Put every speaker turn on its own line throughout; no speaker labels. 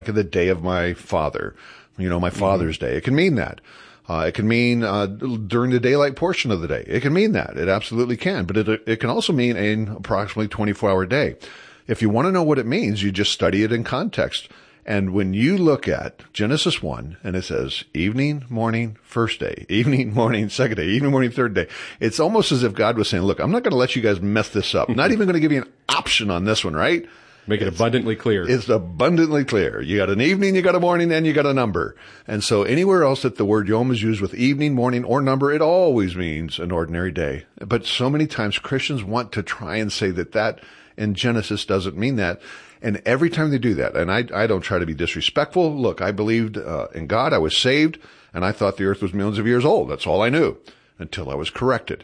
the day of my father, my Father's Day. It can mean that. It can mean during the daylight portion of the day. It can mean that. It absolutely can. But it can also mean an approximately 24-hour day. If you want to know what it means, you just study it in context. And when you look at Genesis 1, and it says evening, morning, first day, evening, morning, second day, evening, morning, third day, it's almost as if God was saying, look, I'm not going to let you guys mess this up. I'm not even going to give you an option on this one, right?
Make it abundantly clear.
It's abundantly clear. You got an evening, you got a morning, and you got a number. And so anywhere else that the word yom is used with evening, morning, or number, it always means an ordinary day. But so many times Christians want to try and say that in Genesis doesn't mean that. And every time they do that, and I don't try to be disrespectful. Look, I believed in God. I was saved, and I thought the earth was millions of years old. That's all I knew until I was corrected.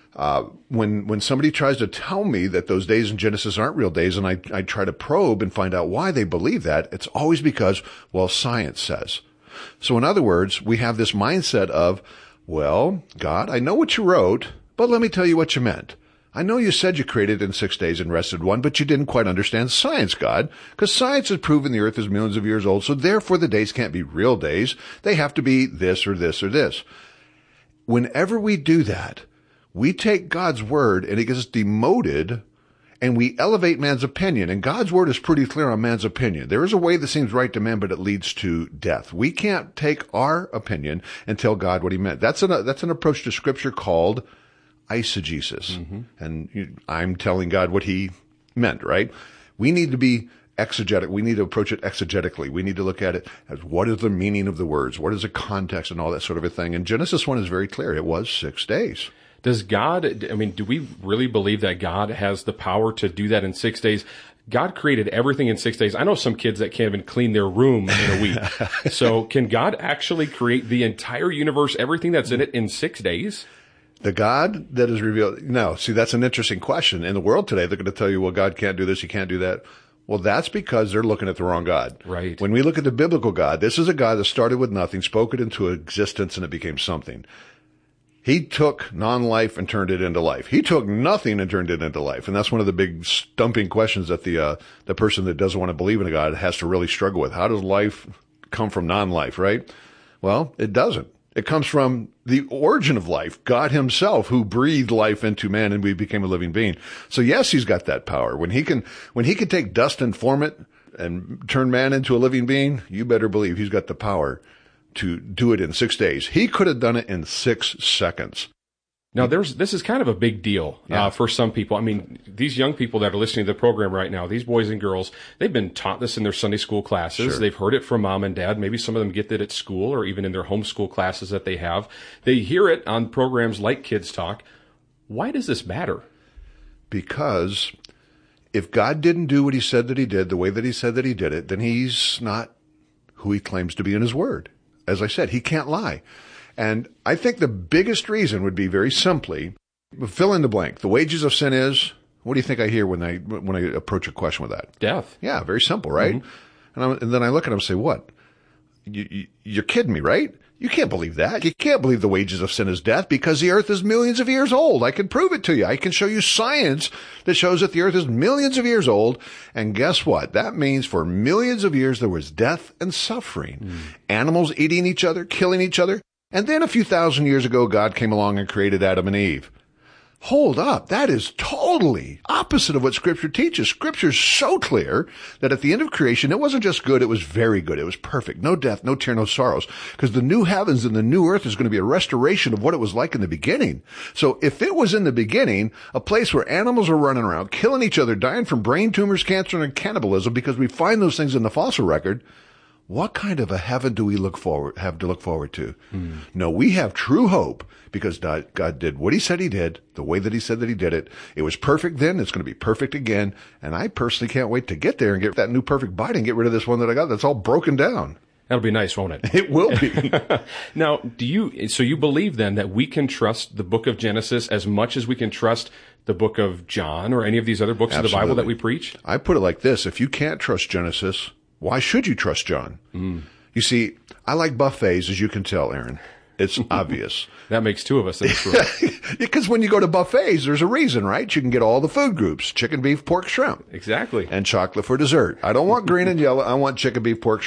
When somebody tries to tell me that those days in Genesis aren't real days, and I try to probe and find out why they believe that, it's always because, well, science says. So in other words, we have this mindset of, well, God, I know what you wrote, but let me tell you what you meant. I know you said you created in 6 days and rested one, but you didn't quite understand science, God, because science has proven the earth is millions of years old, so therefore the days can't be real days. They have to be this or this or this. Whenever we do that, we take God's word and it gets demoted, and we elevate man's opinion. And God's word is pretty clear on man's opinion. There is a way that seems right to man, but it leads to death. We can't take our opinion and tell God what he meant. That's an approach to scripture called eisegesis. And I'm telling God what he meant, right? We need to be exegetic. We need to approach it exegetically. We need to look at it as what is the meaning of the words? What is the context and all that sort of a thing? And Genesis 1 is very clear. It was 6 days.
Does God, do we really believe that God has the power to do that in 6 days? God created everything in 6 days. I know some kids that can't even clean their room in a week. So can God actually create the entire universe, everything that's in it, in 6 days?
The God that is revealed. No, see, that's an interesting question. In the world today, they're going to tell you, well, God can't do this, he can't do that. Well, that's because they're looking at the wrong God.
Right.
When we look at the biblical God, this is a God that started with nothing, spoke it into existence, and it became something. He took non-life and turned it into life. He took nothing and turned it into life. And that's one of the big stumping questions that the person that doesn't want to believe in a God has to really struggle with. How does life come from non-life, right? Well, it doesn't. It comes from the origin of life, God himself, who breathed life into man, and we became a living being. So yes, he's got that power. When he can take dust and form it and turn man into a living being, you better believe he's got the power to do it in 6 days. He could have done it in 6 seconds.
Now, this is kind of a big deal for some people. I mean, these young people that are listening to the program right now, these boys and girls, they've been taught this in their Sunday school classes.
Sure.
They've heard it from mom and dad. Maybe some of them get it at school or even in their homeschool classes that they have. They hear it on programs like Kids Talk. Why does this matter?
Because if God didn't do what he said that he did, the way that he said that he did it, then he's not who he claims to be in his word. As I said, he can't lie. And I think the biggest reason would be very simply, fill in the blank. The wages of sin is, what do you think I hear when I approach a question with that?
Death.
Yeah, very simple, right? Mm-hmm. And then I look at him and say, what? You're kidding me, right? You can't believe that. You can't believe the wages of sin is death because the earth is millions of years old. I can prove it to you. I can show you science that shows that the earth is millions of years old. And guess what? That means for millions of years there was death and suffering. Animals eating each other, killing each other. And then a few thousand years ago, God came along and created Adam and Eve. Hold up. That is totally opposite of what Scripture teaches. Scripture is so clear that at the end of creation, it wasn't just good, it was very good. It was perfect. No death, no tear, no sorrows. Because the new heavens and the new earth is going to be a restoration of what it was like in the beginning. So if it was in the beginning, a place where animals are running around, killing each other, dying from brain tumors, cancer, and cannibalism, because we find those things in the fossil record, what kind of a heaven do we have to look forward to? No, we have true hope because God did what he said he did, the way that he said that he did it. It was perfect then. It's going to be perfect again. And I personally can't wait to get there and get that new perfect body and get rid of this one that I got that's all broken down.
That'll be nice, won't it?
It will be.
Now, so you believe then that we can trust the book of Genesis as much as we can trust the book of John or any of these other books of the Bible that we preach?
I put it like this. If you can't trust Genesis, why should you trust John? You see, I like buffets, as you can tell, Aaron. It's obvious.
That makes two of us in this room.
Because when you go to buffets, there's a reason, right? You can get all the food groups, chicken, beef, pork, shrimp.
Exactly.
And chocolate for dessert. I don't want green and yellow. I want chicken, beef, pork,